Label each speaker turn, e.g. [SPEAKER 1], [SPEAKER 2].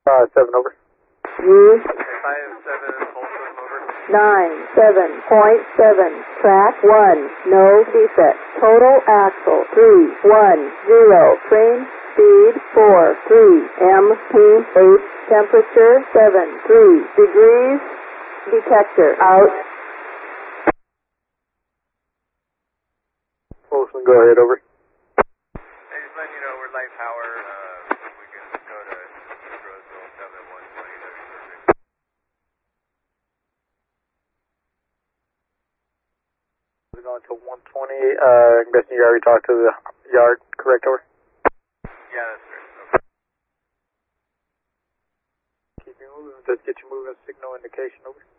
[SPEAKER 1] 7 over.
[SPEAKER 2] Use
[SPEAKER 3] 57, Folsom over.
[SPEAKER 2] 97.7. Track 1. No defect. Total axle 310. Frame speed 43. MPH. Temperature 73 degrees. Detector out.
[SPEAKER 1] Folsom, go ahead, over.
[SPEAKER 3] Hey, just letting you know we're light power. We can go to East Roseville, 7120, that'd be perfect.
[SPEAKER 1] We're going to 120. I'm guessing you already talked to the yard, correct, over?
[SPEAKER 3] Yeah, that's right. Okay.
[SPEAKER 1] Keep you moving. Let's get you moving. Signal indication, over.